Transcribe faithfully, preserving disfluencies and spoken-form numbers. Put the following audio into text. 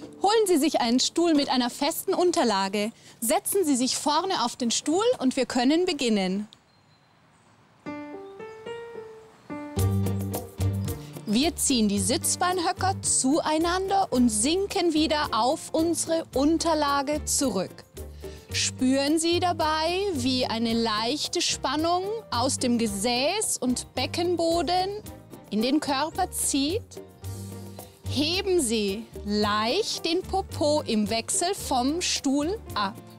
Holen Sie sich einen Stuhl mit einer festen Unterlage. Setzen Sie sich vorne auf den Stuhl und wir können beginnen. Wir ziehen die Sitzbeinhöcker zueinander und sinken wieder auf unsere Unterlage zurück. Spüren Sie dabei, wie eine leichte Spannung aus dem Gesäß und Beckenboden in den Körper zieht. Heben Sie leicht den Popo im Wechsel vom Stuhl ab.